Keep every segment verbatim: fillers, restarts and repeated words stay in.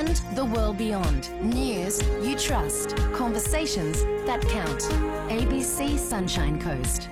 and the world beyond. News you trust. Conversations that count. A B C Sunshine Coast.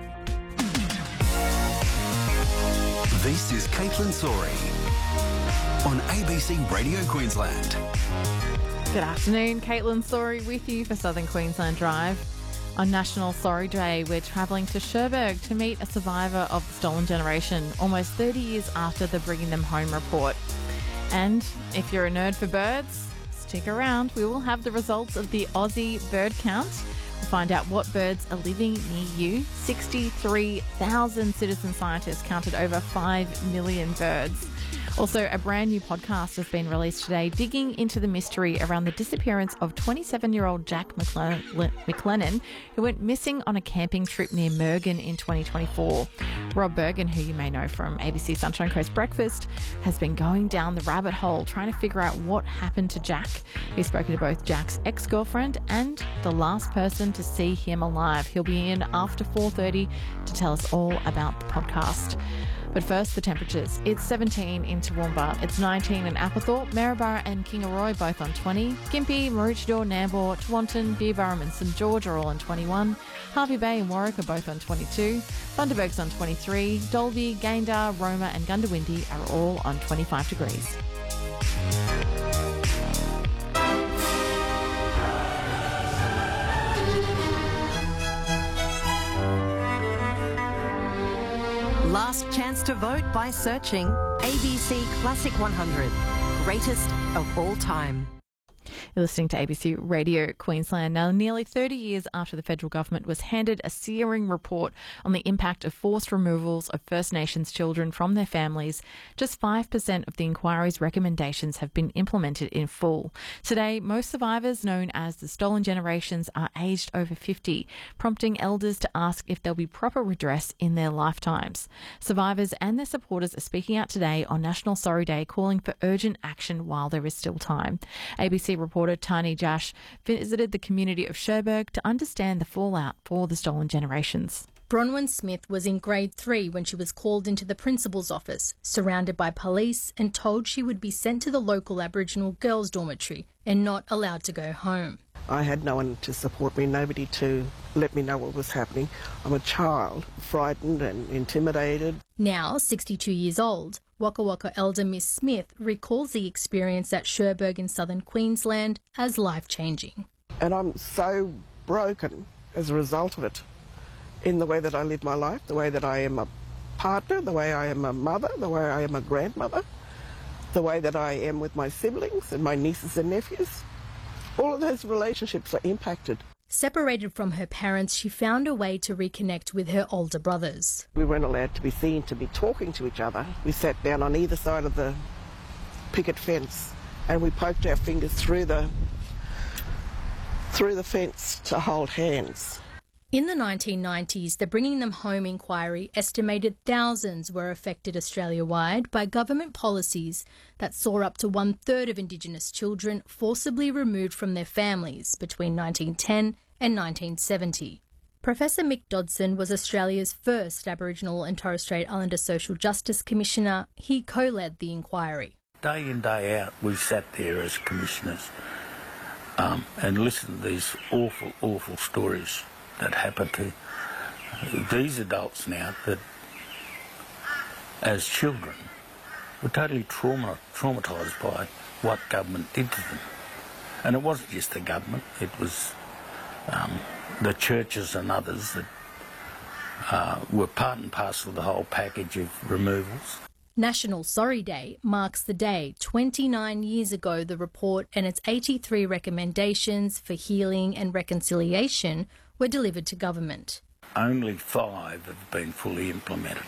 This is Caitlin Sorey on A B C Radio Queensland. Good afternoon, Caitlin Sorey with you for Southern Queensland Drive. On National Sorry Day, we're travelling to Cherbourg to meet a survivor of the stolen generation almost thirty years after the Bringing Them Home report. And if you're a nerd for birds, stick around. We will have the results of the Aussie bird count. We'll find out what birds are living near you. sixty-three thousand citizen scientists counted over five million birds. Also, a brand new podcast has been released today digging into the mystery around the disappearance of twenty-seven-year-old Jack McLennan, who went missing on a camping trip near Mergen in twenty twenty-four. Rob Bergen, who you may know from A B C Sunshine Coast Breakfast, has been going down the rabbit hole trying to figure out what happened to Jack. He's spoken to both Jack's ex-girlfriend and the last person to see him alive. He'll be in after four thirty to tell us all about the podcast. But first, the temperatures. It's seventeen in Toowoomba, it's nineteen in Applethorpe, Maryborough and Kingaroy both on twenty, Gympie, Maroochydore, Nambour, Tewantin, Beerburrum and St George are all on twenty-one, Harvey Bay and Warwick are both on twenty-two, Bundaberg's on twenty-three, Dalby, Gayndah, Roma and Gundawindi are all on twenty-five degrees. Last chance to vote by searching A B C Classic one hundred, greatest of all time. You're listening to A B C Radio Queensland. Now, nearly thirty years after the federal government was handed a searing report on the impact of forced removals of First Nations children from their families, just five percent of the inquiry's recommendations have been implemented in full. Today, most survivors, known as the stolen generations, are aged over fifty, prompting elders to ask if there'll be proper redress in their lifetimes. Survivors and their supporters are speaking out today on National Sorry Day, calling for urgent action while there is still time. A B C reporter Tani Jash visited the community of Cherbourg to understand the fallout for the stolen generations. Bronwyn Smith was in grade three when she was called into the principal's office, surrounded by police and told she would be sent to the local Aboriginal girls' dormitory and not allowed to go home. I had no one to support me, nobody to let me know what was happening. I'm a child, frightened and intimidated. Now, sixty-two years old, Waka Waka elder Miss Smith recalls the experience at Cherbourg in southern Queensland as life-changing. And I'm so broken as a result of it, in the way that I live my life, the way that I am a partner, the way I am a mother, the way I am a grandmother, the way that I am with my siblings and my nieces and nephews. All of those relationships are impacted. Separated from her parents, she found a way to reconnect with her older brothers. We weren't allowed to be seen to be talking to each other. We sat down on either side of the picket fence and we poked our fingers through the through the fence to hold hands. In the nineteen nineties, the Bringing Them Home inquiry estimated thousands were affected Australia-wide by government policies that saw up to one-third of Indigenous children forcibly removed from their families between nineteen ten and nineteen seventy. Professor Mick Dodson was Australia's first Aboriginal and Torres Strait Islander Social Justice Commissioner. He co-led the inquiry. Day in, day out, we sat there as commissioners um, and listened to these awful, awful stories that happened to these adults now that, as children, were totally trauma, traumatised by what government did to them. And it wasn't just the government, it was um, the churches and others that uh, were part and parcel of the whole package of removals. National Sorry Day marks the day twenty-nine years ago the report and its eighty-three recommendations for healing and reconciliation were delivered to government. Only five have been fully implemented.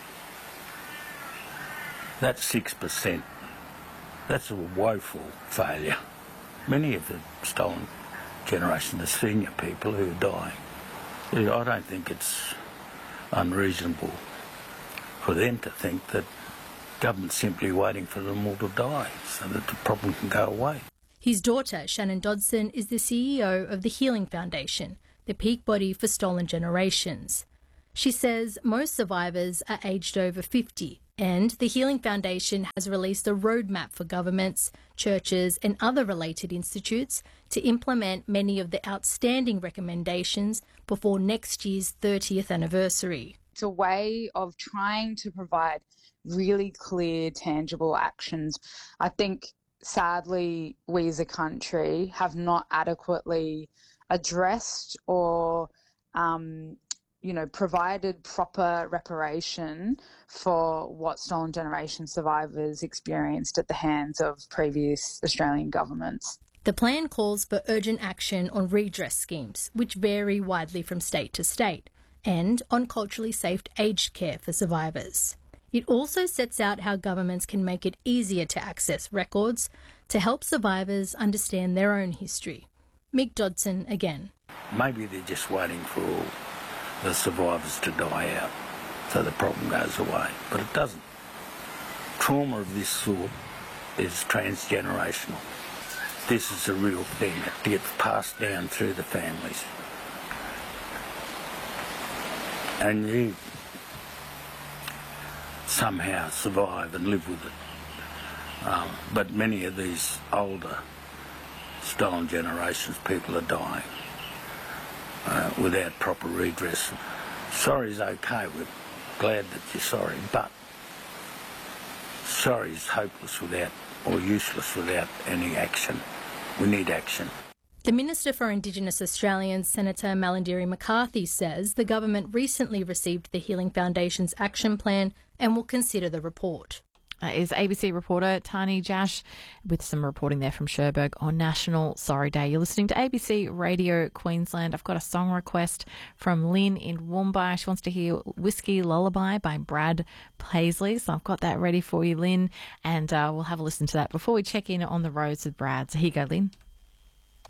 That's six percent. That's a woeful failure. Many of the stolen generation are senior people who are dying. I don't think it's unreasonable for them to think that government's simply waiting for them all to die so that the problem can go away. His daughter, Shannon Dodson, is the C E O of the Healing Foundation, the peak body for stolen generations. She says most survivors are aged over fifty And the Healing Foundation has released a roadmap for governments, churches and other related institutes to implement many of the outstanding recommendations before next year's thirtieth anniversary. It's a way of trying to provide really clear, tangible actions. I think, sadly, we as a country have not adequately addressed or um, you know, provided proper reparation for what Stolen Generation survivors experienced at the hands of previous Australian governments. The plan calls for urgent action on redress schemes, which vary widely from state to state, and on culturally safe aged care for survivors. It also sets out how governments can make it easier to access records to help survivors understand their own history. Mick Dodson again. Maybe they're just waiting for all the survivors to die out so the problem goes away, but it doesn't. Trauma of this sort is transgenerational. This is a real thing that gets passed down through the families. And you somehow survive and live with it. Um, but many of these older stolen generations, people are dying uh, without proper redress. Sorry's okay, we're glad that you're sorry, but sorry is hopeless without, or useless without any action. We need action. The Minister for Indigenous Australians, Senator Malarndirri McCarthy, says the government recently received the Healing Foundation's action plan and will consider the report. Uh, is A B C reporter Tani Jash with some reporting there from Cherbourg on National Sorry Day. You're listening to A B C Radio Queensland. I've got a song request from Lynn in Woombye. She wants to hear Whiskey Lullaby by Brad Paisley. So I've got that ready for you, Lynn, and uh, we'll have a listen to that before we check in on the roads with Brad. So here you go, Lynn.